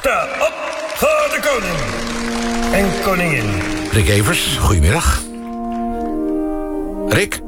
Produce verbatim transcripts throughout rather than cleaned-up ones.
Sta op voor de koning en koningin. Rick Evers, goedemiddag. Rick?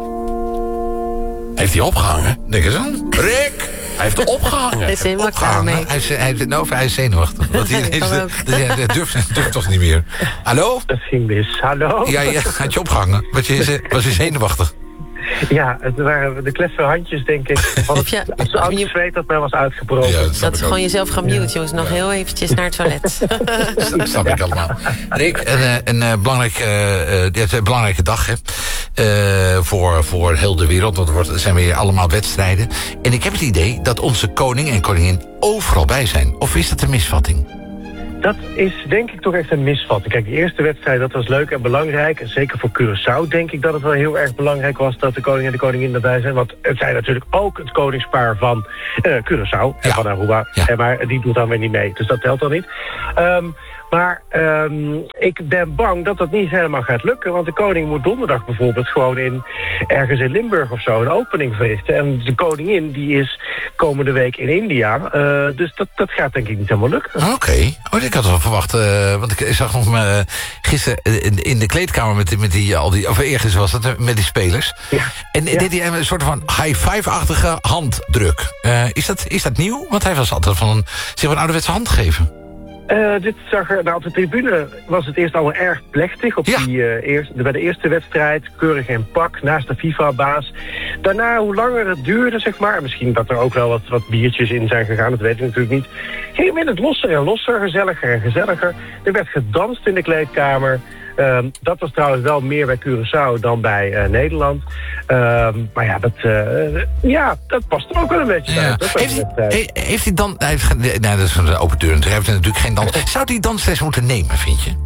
Heeft hij opgehangen? Denk eens aan. Rick! Hij heeft opgehangen. Hij is helemaal klaar mee. Hij is, hij, is, nou, hij is zenuwachtig. Dat hij ineens, hij durft, durft toch niet meer. Hallo? Dat ging mis. Hallo? Ja, ja, had je opgehangen? Was je, was je zenuwachtig? Ja, het waren de kleffe handjes, denk ik. Van het, Ja, het oud zweet dat mij was uitgebroken. Ja, Dat is gewoon jezelf gaan mute, Ja. jongens. Nog heel eventjes naar het toilet. Dat snap ik allemaal. Rick, een, een, een, belangrijke, uh, dit is een belangrijke dag, hè. Uh, voor, voor heel de wereld, want er wordt- er zijn weer allemaal wedstrijden. En ik heb het idee dat onze koning en koningin overal bij zijn. Of is dat een misvatting? Dat is denk ik toch echt een misvatting. Kijk, de eerste wedstrijd, dat was leuk en belangrijk. En zeker voor Curaçao denk ik dat het wel heel erg belangrijk was dat de koning en de koningin erbij zijn. Want het zijn natuurlijk ook het koningspaar van uh, Curaçao en Ja. van Aruba. Ja. En maar die doet dan weer niet mee. Dus dat telt dan niet. Um, Maar um, ik ben bang dat dat niet helemaal gaat lukken. Want de koning moet donderdag bijvoorbeeld gewoon in ergens in Limburg of zo een opening verrichten. En de koningin die is komende week in India. Uh, dus dat, dat gaat denk ik niet helemaal lukken. Oké. Okay. Oh, ik had wel verwacht, uh, want ik zag nog uh, gisteren in, in de kleedkamer met, met die, al die, of eergisteren was dat, met die spelers. Ja. En Ja. deed hij een soort van high-five-achtige handdruk. Uh, is, dat, is dat nieuw? Want hij was altijd van een, zeg maar, een ouderwetse hand geven. Uh, dit zag er, nou op de tribune was het eerst allemaal erg plechtig. Op Ja. die, uh, eerste, bij de eerste wedstrijd, keurig in pak, naast de FIFA-baas. Daarna, hoe langer het duurde, zeg maar, misschien dat er ook wel wat, wat biertjes in zijn gegaan, dat weet ik natuurlijk niet. Ging het losser en losser, gezelliger en gezelliger. Er werd gedanst in de kleedkamer. Um, dat was trouwens wel meer bij Curaçao dan bij uh, Nederland. Um, maar ja, dat, uh, ja, dat past er ook wel een beetje bij. Ja. Dat was Heeft, hij, het, uh, he- heeft hij dan... Hij heeft, geen- nee, dat is een open deur. Hij heeft natuurlijk geen dans. Zou hij dansles moeten nemen, vind je?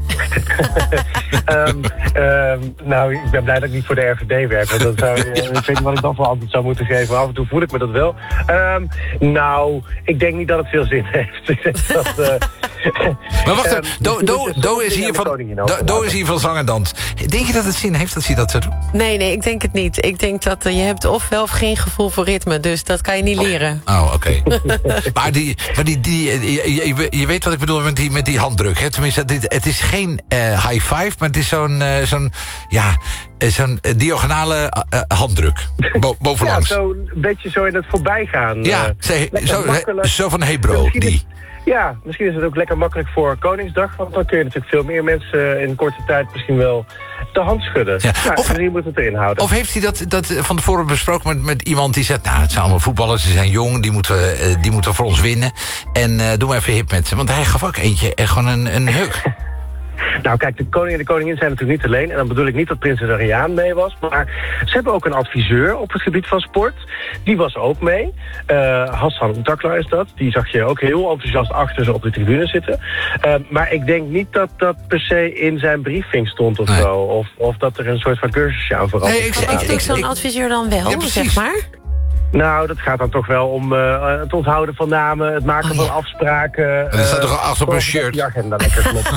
um, um, nou, ik ben blij dat ik niet voor de R V D werk. Want dan zou, uh, ik weet niet wat ik dan voor antwoord zou moeten geven. Maar af en toe voel ik me dat wel. Um, nou, ik denk niet dat het veel zin heeft. Ik denk dat, uh, Maar wacht, um, Do, Do, dus Do, dat is aan hier de van, koningin Do, overlaten. Do is hier van zang en dans. Denk je dat het zin heeft dat hij dat zou doen? Nee, nee, ik denk het niet. Ik denk dat uh, je hebt of wel of geen gevoel voor ritme. Dus dat kan je niet leren. Oh, oké. maar die, maar die, die, je, je, je weet wat ik bedoel met die, met die handdruk. Hè? Tenminste, dit, het is geen uh, high five, maar het is zo'n uh, zo'n ja, uh, zo'n uh, diagonale uh, uh, handdruk. Bo, bovenlangs. Ja, zo een beetje zo in het voorbijgaan. Ja, uh, ze, lekker zo, makkelijk. zo van hey bro, Misschien is- die. Ja, misschien is het ook lekker makkelijk voor Koningsdag. Want dan kun je natuurlijk veel meer mensen in korte tijd misschien wel de hand schudden. Ja. Ja, Of- of, je moet het erin houden. Of heeft hij dat, dat van tevoren besproken met, met iemand die zegt... nou, het zijn allemaal voetballers, ze zijn jong, die moeten, uh, die moeten voor ons winnen. En uh, doe maar even hip met ze. Want hij gaf ook eentje en gewoon een, een heuk. Nou kijk, de koning en de koningin zijn natuurlijk niet alleen. En dan bedoel ik niet dat prinses Ariane mee was. Maar ze hebben ook een adviseur op het gebied van sport. Die was ook mee. Uh, Hassan Takla is dat. Die zag je ook heel enthousiast achter ze op de tribune zitten. Uh, maar ik denk niet dat dat per se in zijn briefing stond of Nee. zo. Of, of dat er een soort van cursusje aan vooraf Nee, is ik- gedaan. Wat ik- doet zo'n ik- adviseur dan wel, Ja, precies. zeg maar? Nou, dat gaat dan toch wel om uh, het onthouden van namen, het maken Oh, van ja. afspraken. En er staat uh, toch achter op een zorgen dat shirt? die agenda lekker klopt.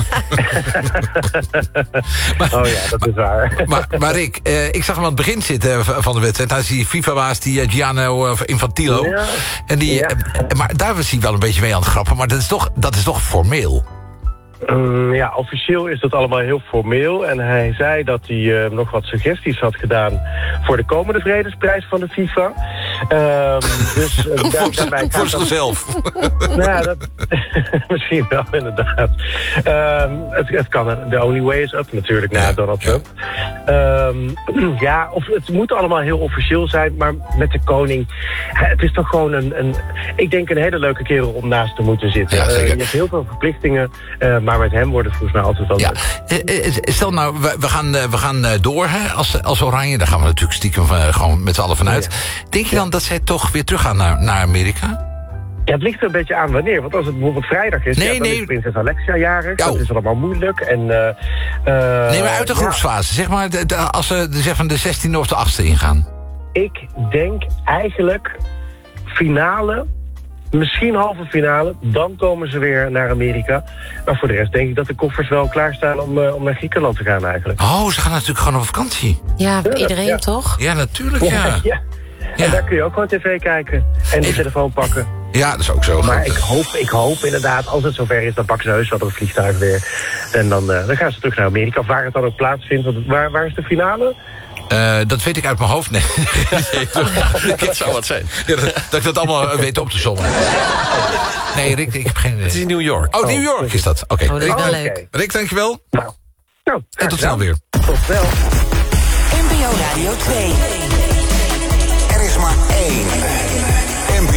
Oh ja, dat is waar. Maar, maar Rick, uh, ik zag hem aan het begin zitten van de wedstrijd. Daar is die FIFA-baas, die uh, Gianno uh, Infantino. Ja. En die, Ja. uh, maar daar was hij wel een beetje mee aan het grappen. Maar dat is toch, dat is toch formeel? Um, ja, officieel is dat allemaal heel formeel. En hij zei dat hij uh, nog wat suggesties had gedaan voor de komende vredesprijs van de FIFA. Um, dus, uh, daar- voor daarbij voor gaat dat- zichzelf. Nou ja, dat, misschien wel, inderdaad. Um, het, het kan, the only way is up natuurlijk, na Ja, Donald ja. Trump. Um, ja, of, het moet allemaal heel officieel zijn, maar met de koning... Het is toch gewoon een, een ik denk een hele leuke kerel om naast te moeten zitten. Ja, zeker. Uh, je hebt heel veel verplichtingen, uh, maar met hem wordt het volgens mij altijd wel Ja. leuk. Eh, eh, Stel nou, we, we gaan, eh, we gaan eh, door hè, als, als Oranje. Daar gaan we natuurlijk stiekem uh, gewoon met z'n allen vanuit. Denk je dan dat zij toch weer teruggaan naar, naar Amerika? Ja, het ligt er een beetje aan wanneer. Want als het bijvoorbeeld vrijdag is, Nee, ja, dan nee. is prinses Alexia jarig. Ja. Dat is allemaal moeilijk. En, uh, uh, Nee, maar uit de ja. groepsfase. Zeg maar, de, de- als ze de, zeg van de zestiende of de achtste ingaan. Ik denk eigenlijk finale, misschien halve finale, dan komen ze weer naar Amerika. Maar voor de rest denk ik dat de koffers wel klaarstaan om, uh, om naar Griekenland te gaan eigenlijk. Oh, ze gaan natuurlijk gewoon op vakantie. Ja, iedereen ja. toch? Ja, natuurlijk, ja. ja. Ja. En daar kun je ook gewoon tv kijken en de telefoon pakken. Ja, dat is ook zo. Maar goed. ik hoop, ik hoop inderdaad, als het zover is, dan pakken ze heus wel een vliegtuig weer. En dan, uh, dan gaan ze terug naar Amerika, of waar het dan ook plaatsvindt. Want waar, waar is de finale? Uh, dat weet ik uit mijn hoofd. Nee. Dat zou wat zijn. Ja, dat, dat ik dat allemaal weet op te sommen. Nee, Rick, ik heb geen idee. Het is in New York. Oh, New York is dat. Oké. Okay. Oh, dat is wel Oh, leuk. okay. Rick, dankjewel. Nou, nou En tot snel weer. Tot snel. N P O Radio twee. Er is maar één.